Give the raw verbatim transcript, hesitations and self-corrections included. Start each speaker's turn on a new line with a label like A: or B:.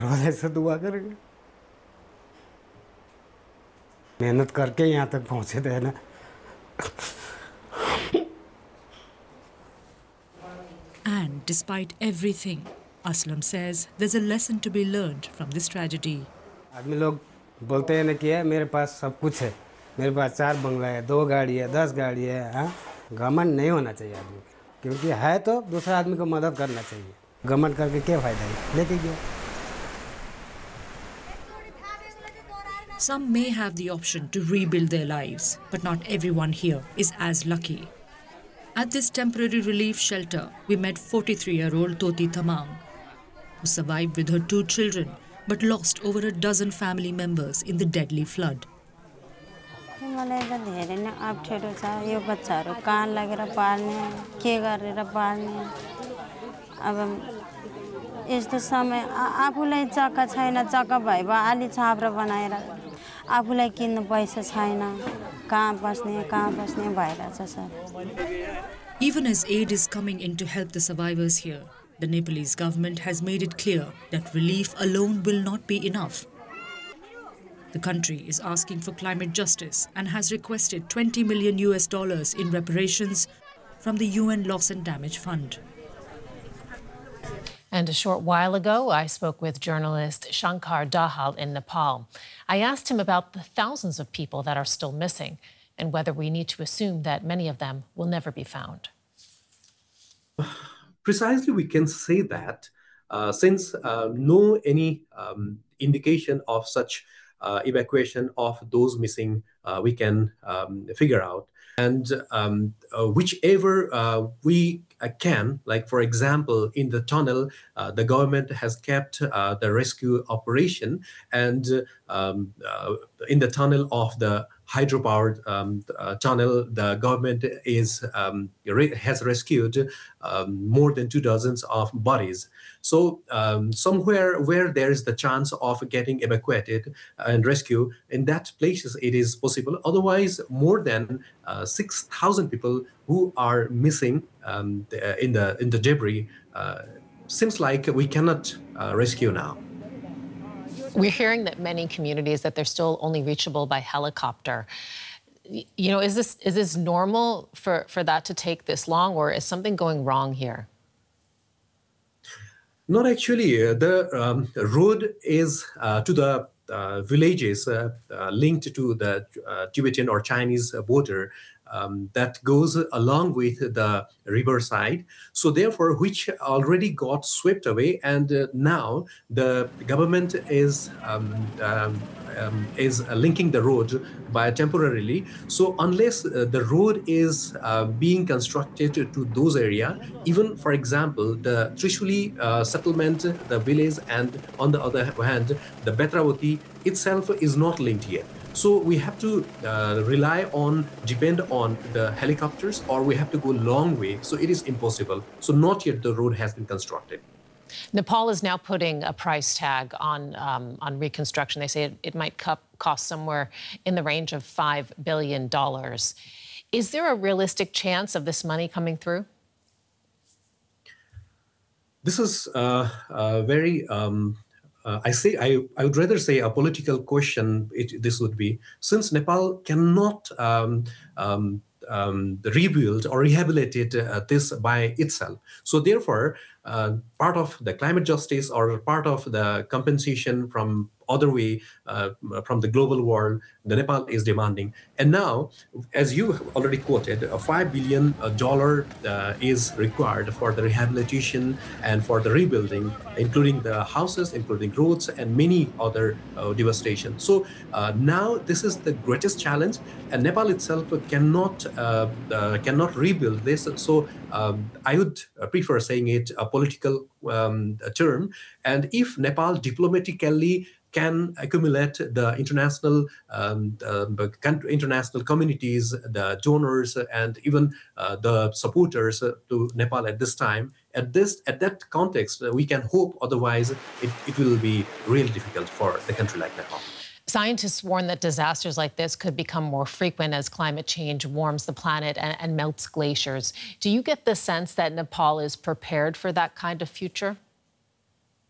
A: और ऐसे दुआ करेंगे मेहनत करके यहाँ तक पहुँचे थे ना
B: And despite everything, Aslam says there's a lesson to be learned from this tragedy.
A: आदमी लोग बोलते हैं ना कि है मेरे पास सब कुछ है मेरे पास चार बंगला है दो गाड़ी है दस गाड़ी है हाँ घमंड नहीं होना चाहिए आदमी क्योंकि है तो दूसरा आदमी को मदद करना चाहिए घमंड करके क्या फ़ायदा है लेके गया
B: Some may have the option to rebuild their lives, but not everyone here is as lucky. At this temporary relief shelter, we met forty-three-year-old Toti Thamang, who survived with her two children, but lost over a dozen family members in the deadly flood.
C: मलाई त धेरै नै अप्ठ्यारो छ यो बच्चाहरू कहाँ लगेर पाल्ने के गरेर पाल्ने अब यस्तो समय आफूलाई जग्गा छैन जग्गा भए भए अलि छाप्रो बनाएर आफूलाई किन्नु पैसा छैन कहाँ बस्ने कहाँ बस्ने भइरहेछ sir
B: Even as aid is coming in to help the survivors here, the Nepalese government has made it clear that relief alone will not be enough. The country is asking for climate justice and has requested twenty million U S dollars in reparations from the U N Loss and Damage Fund.
D: And a short while ago, I spoke with journalist Shankar Dahal in Nepal. I asked him about the thousands of people that are still missing and whether we need to assume that many of them will never be found.
E: Precisely, we can say that uh, since uh, no any um, indication of such uh, evacuation of those missing, uh, we can um, figure out. And um, uh, whichever uh, we uh, can, like for example, in the tunnel, uh, the government has kept uh, the rescue operation, and um, uh, in the tunnel of the hydropowered um, uh, tunnel, the government is um, re has rescued um, more than two dozens of bodies. So um, somewhere where there is the chance of getting evacuated and rescue, in that places it is possible. Otherwise, more than uh, six thousand people who are missing um, the, in the in the debris uh, seems like we cannot uh, rescue now.
D: We're hearing that many communities that they're still only reachable by helicopter. You know, is this is this normal for, for that to take this long, or is something going wrong here?
E: Not actually. Uh, the um, road is uh, to the uh, villages uh, uh, linked to the uh, Tibetan or Chinese border. Um, that goes along with the riverside. So therefore, which already got swept away, and uh, now the government is um, um, um, is uh, linking the road by temporarily. So unless uh, the road is uh, being constructed to, to those areas, even for example, the Trishuli uh, settlement, the village, and on the other hand, the Betravati itself is not linked yet. So we have to uh, rely on, depend on the helicopters, or we have to go a long way. So it is impossible. So not yet the road has been constructed.
D: Nepal is now putting a price tag on, um, on reconstruction. They say it, it might cost somewhere in the range of five billion dollars. Is there a realistic chance of this money coming through?
E: This is uh, uh, very... Um, Uh, I say I, I would rather say a political question. It, this would be, since Nepal cannot um, um, um, rebuild or rehabilitate uh, this by itself. So therefore, uh, part of the climate justice or part of the compensation from other way uh, from the global world, the Nepal is demanding. And now, as you already quoted, a five billion dollars uh, is required for the rehabilitation and for the rebuilding, including the houses, including roads, and many other uh, devastation. So uh, now this is the greatest challenge, and Nepal itself cannot uh, uh, cannot rebuild this. So um, I would prefer saying it a political um, term. And if Nepal diplomatically can accumulate the international um, uh, international communities, the donors, and even uh, the supporters uh, to Nepal at this time. At this, at that context, uh, we can hope. Otherwise, it, it will be really difficult for a country like Nepal.
D: Scientists warn that disasters like this could become more frequent as climate change warms the planet and, and melts glaciers. Do you get the sense that Nepal is prepared for that kind of future?